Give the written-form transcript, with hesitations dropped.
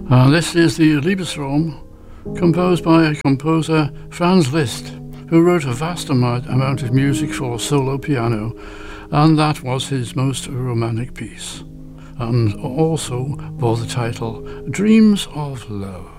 This is the Liebesraum, composed by composer Franz Liszt, who wrote a vast amount of music for solo piano, and that was his most romantic piece, and also bore the title Dreams of Love.